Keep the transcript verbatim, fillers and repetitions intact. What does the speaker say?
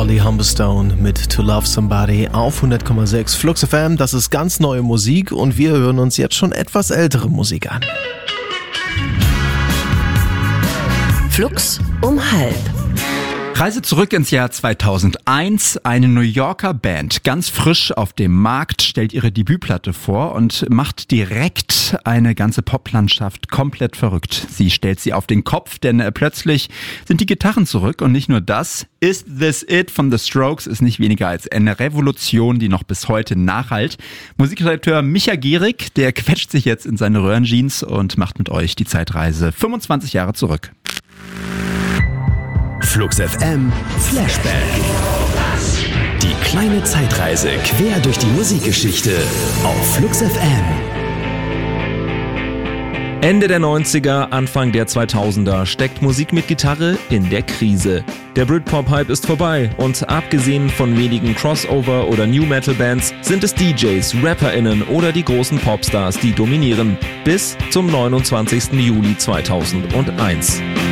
Holly Humberstone mit To Love Somebody auf hundert Komma sechs Flux F M. Das ist ganz neue Musik und wir hören uns jetzt schon etwas ältere Musik an. Flux um halb. Reise zurück ins Jahr zweitausendeins. Eine New Yorker Band, ganz frisch auf dem Markt, stellt ihre Debütplatte vor und macht direkt eine ganze Poplandschaft komplett verrückt. Sie stellt sie auf den Kopf, denn äh, plötzlich sind die Gitarren zurück und nicht nur das. Is This It von The Strokes ist nicht weniger als eine Revolution, die noch bis heute nachhallt. Musikredakteur Micha Gierig, der quetscht sich jetzt in seine Röhrenjeans und macht mit euch die Zeitreise fünfundzwanzig Jahre zurück. Flux F M Flashback. Die kleine Zeitreise quer durch die Musikgeschichte auf Flux F M. Ende der neunziger, Anfang der zweitausender steckt Musik mit Gitarre in der Krise. Der Britpop-Hype ist vorbei und abgesehen von wenigen Crossover- oder New-Metal-Bands sind es D Js, RapperInnen oder die großen Popstars, die dominieren. Bis zum neunundzwanzigsten Juli zweitausendeins.